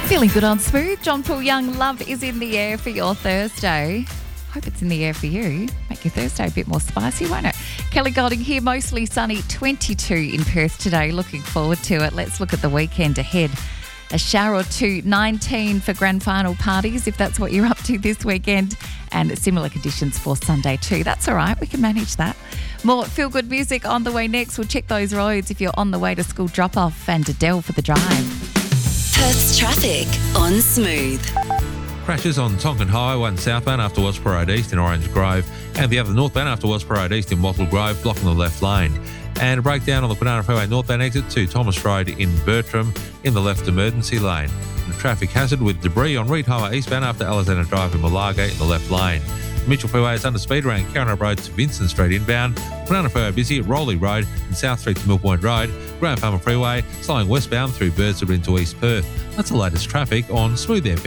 Feeling good on Smooth. John Paul Young, love is in the air for your Thursday. Hope it's in the air for you. Make your Thursday a bit more spicy, won't it? Kelly Golding here, mostly sunny, 22 in Perth today. Looking forward to it. Let's look at the weekend ahead. A shower or two, 19 for grand final parties, if that's what you're up to this weekend, and similar conditions for Sunday too. That's all right, we can manage that. More feel-good music on the way next. We'll check those roads if you're on the way to school drop-off, and Adele for the drive. Perth's traffic on Smooth. Crashes on Tonkin Highway, one southbound after Wasp Road East in Orange Grove, and the other northbound after Wasp Road East in Wattle Grove, blocking the left lane. And a breakdown on the Banana Freeway northbound exit to Thomas Road in Bertram in the left emergency lane. And a traffic hazard with debris on Reed Highway eastbound after Alexander Drive in Malaga in the left lane. Mitchell Freeway is under speed around Carron Road to Vincent Street inbound. Banana Freeway busy at Rowley Road and South Street to Mill Point Road. Graham Farmer Freeway slowing westbound through Birdswood into East Perth. That's the latest traffic on Smooth FM.